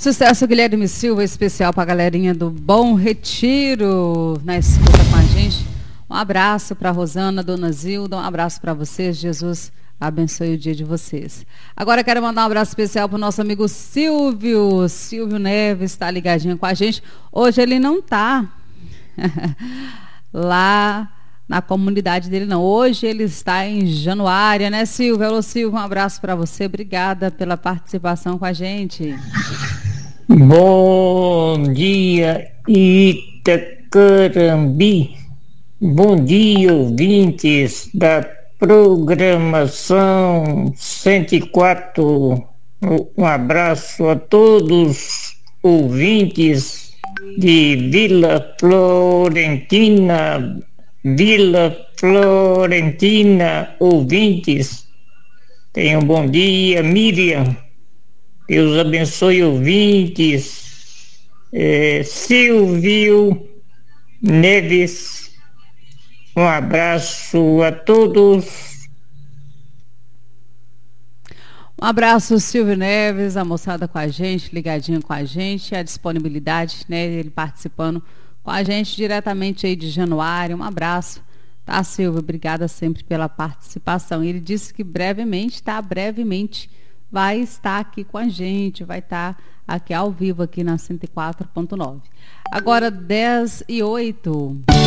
Sucesso, Guilherme Silva, especial para a galerinha do Bom Retiro, na escuta com a gente. Um abraço para Rosana, Dona Zilda, um abraço para vocês, Jesus abençoe o dia de vocês. Agora quero mandar um abraço especial para o nosso amigo Silvio Neves, está ligadinho com a gente. Hoje ele não está lá na comunidade dele, não. Hoje ele está em Januária, né, Silvio? Alô, Silvio, um abraço para você, obrigada pela participação com a gente. Bom dia, Itacarambi. Bom dia, ouvintes da programação 104. Um abraço a todos ouvintes de Vila Florentina, ouvintes. Tenham um bom dia, Miriam. Deus abençoe ouvintes. Silvio Neves, um abraço a todos. Um abraço, Silvio Neves, a moçada com a gente, ligadinho com a gente, a disponibilidade, né, ele participando com a gente diretamente aí de Januário. Um abraço, tá, Silvio? Obrigada sempre pela participação. Ele disse que brevemente vai estar aqui com a gente, vai estar aqui ao vivo aqui na 104.9. Agora 10:08.